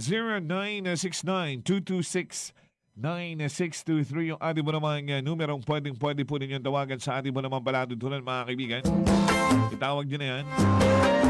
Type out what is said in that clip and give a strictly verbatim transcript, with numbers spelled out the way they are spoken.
zero nine six nine two two six nine six two three yung ating mo namang uh, numerong pwedeng pwede po ninyong tawagan sa ating mo namang balatod tulad mga kaibigan. Itawag nyo na yan.